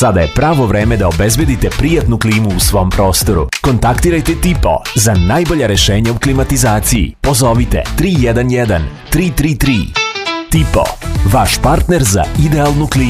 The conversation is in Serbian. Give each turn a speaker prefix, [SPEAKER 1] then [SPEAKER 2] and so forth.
[SPEAKER 1] Sada je pravo vreme da obezbedite prijatnu klimu u svom prostoru. Kontaktirajte Tipo za najbolja rešenja u klimatizaciji. Pozovite 311 333. Tipo, vaš partner za idealnu klimu.